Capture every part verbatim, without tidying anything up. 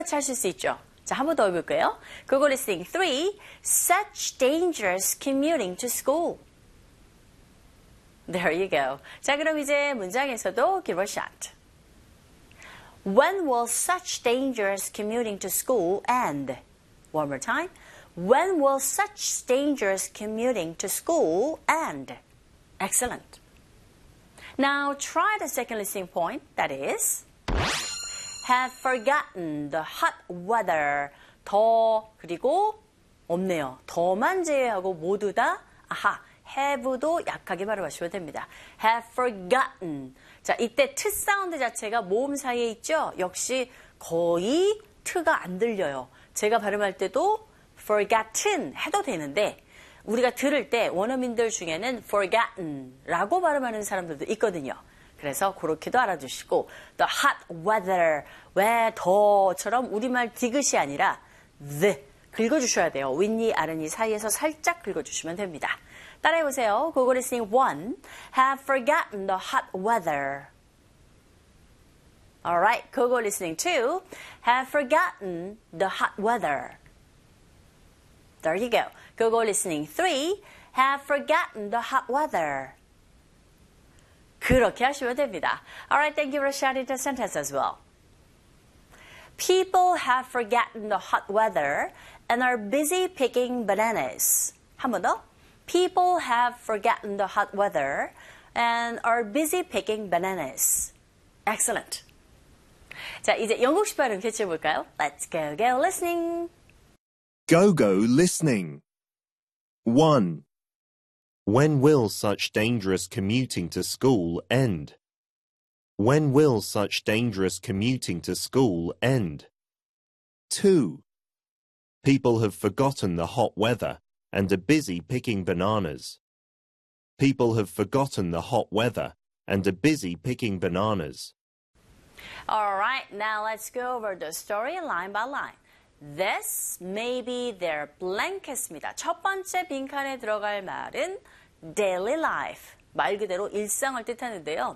찾을 수 있죠. 자, 한 번 더 해볼게요. Google listening three. Such dangerous commuting to school. There you go. 자, 그럼 이제 문장에서도 give a shot. When will such dangerous commuting to school end? One more time. When will such dangerous commuting to school end? Excellent. Now try the second listening point, that is, have forgotten the hot weather. 더 그리고 없네요. 더만 제외하고 모두 다 아하, have도 약하게 발음하시면 됩니다. have forgotten. 자, 이때 트 사운드 자체가 모음 사이에 있죠? 역시 거의 트가 안 들려요. 제가 발음할 때도 forgotten 해도 되는데 우리가 들을 때 원어민들 중에는 forgotten 라고 발음하는 사람들도 있거든요. 그래서 그렇게도 알아주시고 the hot weather, 왜 더처럼 우리말 디귿이 아니라 the 긁어주셔야 돼요. 윗니, 아랫니 사이에서 살짝 긁어주시면 됩니다. 따라해보세요. Google listening one. Have forgotten the hot weather. Alright. Google listening two. Have forgotten the hot weather. There you go. Google listening three. Have forgotten the hot weather. 그렇게 하시면 됩니다. Alright. Thank you for sharing the sentence as well. People have forgotten the hot weather and are busy picking bananas. 한 번 더. People have forgotten the hot weather and are busy picking bananas. Excellent. 자, 이제 영국식 발음 캐치해 볼까요? Let's go, go listening. Go, go listening. one. When will such dangerous commuting to school end? When will such dangerous commuting to school end? two. People have forgotten the hot weather and are busy picking bananas. People have forgotten the hot weather and are busy picking bananas. All right, now let's go over the story line by line. This may be their blank했습니다. 첫 번째 빈칸에 들어갈 말은 daily life, 말 그대로 일상을 뜻하는데요.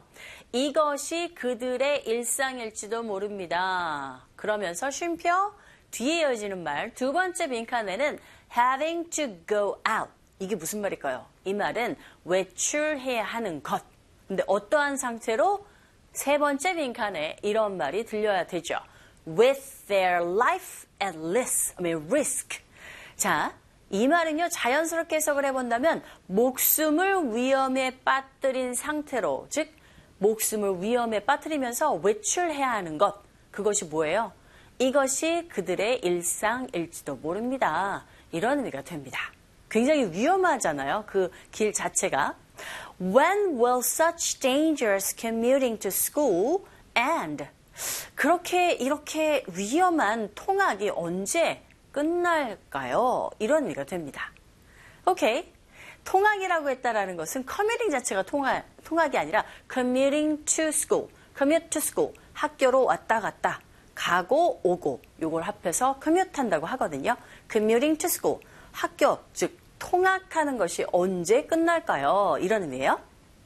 이것이 그들의 일상일지도 모릅니다. 그러면서 쉼표 뒤에 이어지는 말 두 번째 빈칸에는 having to go out. 이게 무슨 말일까요? 이 말은 외출해야 하는 것. 근데 어떠한 상태로 세 번째 빈칸에 이런 말이 들려야 되죠. With their life at risk. I mean risk. 자, 이 말은요. 자연스럽게 해석을 해본다면 목숨을 위험에 빠뜨린 상태로, 즉 목숨을 위험에 빠뜨리면서 외출해야 하는 것. 그것이 뭐예요? 이것이 그들의 일상일지도 모릅니다. 이런 의미가 됩니다. 굉장히 위험하잖아요. 그 길 자체가. When will such dangerous commuting to school end? 그렇게 이렇게 위험한 통학이 언제 끝날까요? 이런 의미가 됩니다. 오케이. 통학이라고 했다라는 것은 commuting 자체가 통학, 통학이 아니라 commuting to school, commute to school, 학교로 왔다 갔다. 가고 오고 요걸 합해서 commute 한다고 하거든요. commuting to school, 학교, 즉 통학하는 것이 언제 끝날까요? 이런 의미예요.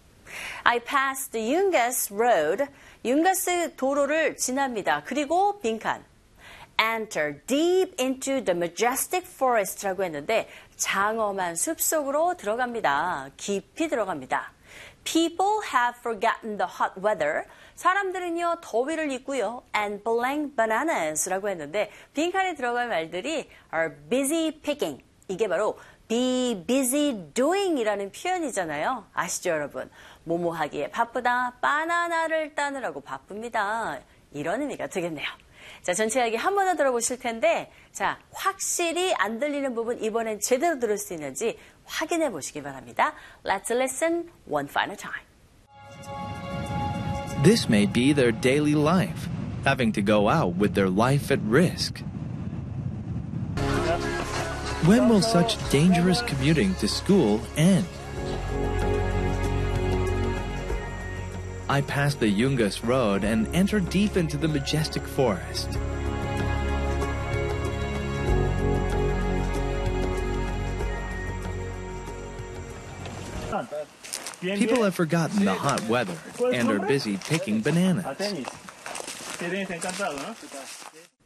I passed the Yungas Road, 융가스 도로를 지납니다. 그리고 빈칸 enter deep into the majestic forest라고 했는데 장엄한 숲속으로 들어갑니다. 깊이 들어갑니다. People have forgotten the hot weather. 사람들은요 더위를 잊고요. And blank bananas라고 했는데 빈칸에 들어갈 말들이 are busy picking. 이게 바로 be busy doing이라는 표현이잖아요. 아시죠 여러분? 뭐뭐 하기에 바쁘다. 바나나를 따느라고 바쁩니다. 이런 의미가 되겠네요. 자, 전체 이야기 한 번 더 들어보실 텐데 자, 확실히 안 들리는 부분 이번엔 제대로 들을 수 있는지 확인해 보시기 바랍니다. Let's listen one final time. This may be their daily life, having to go out with their life at risk. When will such dangerous commuting to school end? I passed the Yungas Road and entered deep into the majestic forest. People have forgotten the hot weather and are busy picking bananas.